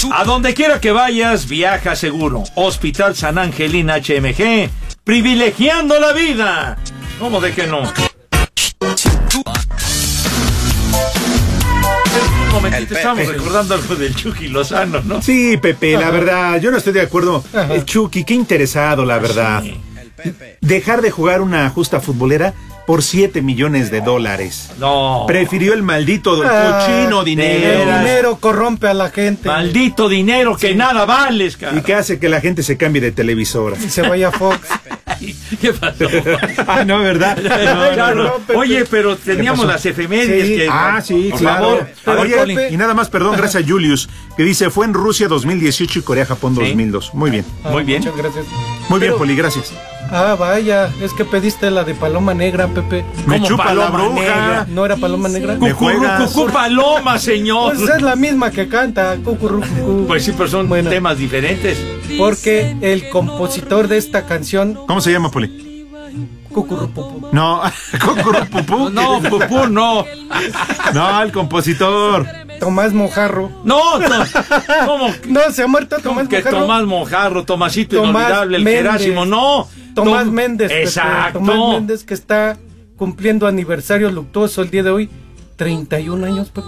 A donde quiera que vayas, viaja seguro. Hospital San Angelín HMG, privilegiando la vida. ¿Cómo de que no? Un momentito, estamos recordando algo del Chucky Lozano, ¿no? Sí, Pepe, la verdad, yo no estoy de acuerdo. El Chucky, qué interesado, la verdad. Sí. Dejar de jugar una justa futbolera por $7 millones. No. Prefirió el maldito cochino dinero. El dinero corrompe a la gente. Maldito dinero que nada vales, cara. Y que hace que la gente se cambie de televisora. Y se vaya a Fox. ¿Qué pasó? Ah, no, ¿verdad? Claro. Oye, pero teníamos las efemérides Sí. que... Sí, por claro. favor. Oye, Pepe. y nada más, perdón, gracias a Julius, que dice, fue en Rusia 2018 y Corea-Japón 2002. Muy bien. Muy bien. Muchas gracias. Muy bien, Pero- Poli, gracias. Vaya, es que pediste la de Paloma Negra, Pepe. Me ¿Cómo chupa la Paloma bruja. Negra? ¿No era Paloma Negra? Me juegas. Cucú Paloma, señor. Pues es la misma que canta, cucurrucucú. Pues sí, pero son Bueno. temas diferentes. Porque el compositor de esta canción, ¿Cómo se llama, Poli? cucurrupupu. No, Cucurupupú. No, Pupú, no. No, el compositor. Tomás Mojarro. No, ¿cómo? No, se ha muerto Tomás Que Mojarro. Tomás Mojarro, Tomasito Tomás Inolvidable, el Méndez. Jerásimo, no. Tomás Méndez. Pepe. Exacto. Tomás Méndez, que está cumpliendo aniversario luctuoso el día de hoy. 31 años, Pepe.